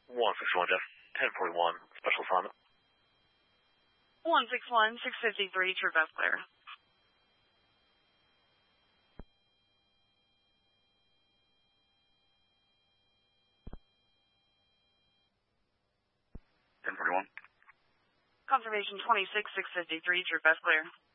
161 Jeff, 1041, special assignment. 161, 653, true best clear. Confirmation 26, 653, true best clear.